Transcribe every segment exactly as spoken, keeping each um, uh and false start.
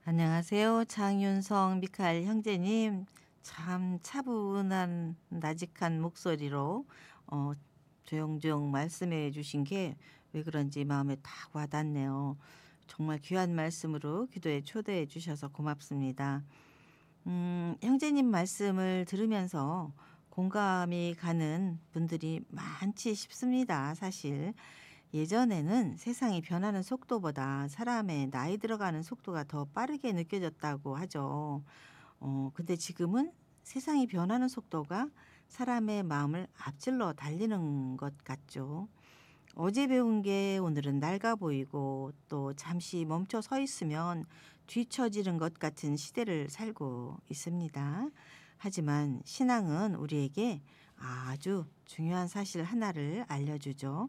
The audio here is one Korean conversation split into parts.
안녕하세요. 장윤성 미카엘 형제님. 참 차분한 나직한 목소리로 어 조용조용 말씀해 주신 게 왜 그런지 마음에 딱 와닿네요. 정말 귀한 말씀으로 기도에 초대해 주셔서 고맙습니다. 음 형제님 말씀을 들으면서 공감이 가는 분들이 많지 싶습니다 사실. 예전에는 세상이 변하는 속도보다 사람의 나이 들어가는 속도가 더 빠르게 느껴졌다고 하죠. 어 근데 지금은 세상이 변하는 속도가 사람의 마음을 앞질러 달리는 것 같죠. 어제 배운 게 오늘은 낡아 보이고 또 잠시 멈춰 서 있으면 뒤처지는 것 같은 시대를 살고 있습니다. 하지만 신앙은 우리에게 아주 중요한 사실 하나를 알려주죠.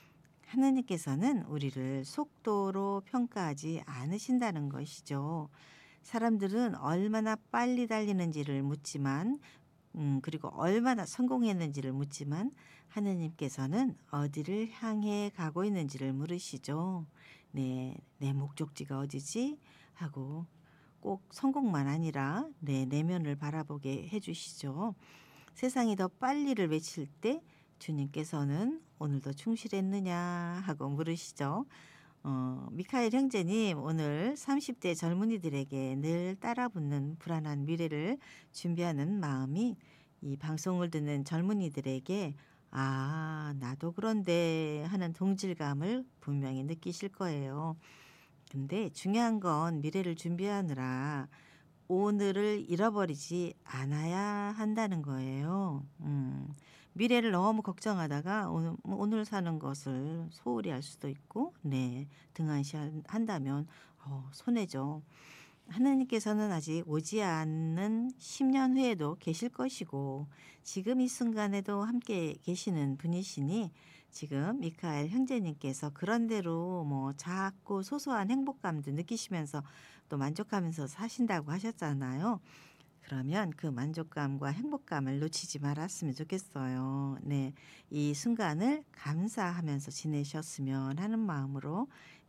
하느님께서는 우리를 속도로 평가하지 않으신다는 것이죠. 사람들은 얼마나 빨리 달리는지를 묻지만 음 그리고 얼마나 성공했는지를 묻지만 하느님께서는 어디를 향해 가고 있는지를 물으시죠. 네. '내 목적지가 어디지?' 하고 꼭 성공만 아니라 내 내면을 바라보게 해 주시죠. 세상이 더 빨리를 외칠 때 주님께서는 "오늘도 충실했느냐?" 하고 물으시죠. 어 미카엘 형제님, 오늘 삼십 대 젊은이들에게 늘 따라붙는 불안한 미래를 준비하는 마음이 이 방송을 듣는 젊은이들에게 '아 나도 그런데.' 하는 동질감을 분명히 느끼실 거예요. 근데 중요한 건 미래를 준비하느라 오늘을 잃어버리지 않아야 한다는 거예요. 음. 미래를 너무 걱정하다가 오늘 뭐 오늘 사는 것을 소홀히 할 수도 있고 네 등한시한 한다면 어 손해죠. 하느님께서는 아직 오지 않는 십 년 후에도 계실 것이고 지금 이 순간에도 함께 계시는 분이시니 지금 미카엘 형제님께서 그런 대로 뭐 작고 소소한 행복감도 느끼시면서 또 만족하면서 사신다고 하셨잖아요. 그러면 그 만족감과 행복감을 놓치지 말았으면 좋겠어요. 네. 이 순간을 감사하면서 지내셨으면 하는 마음으로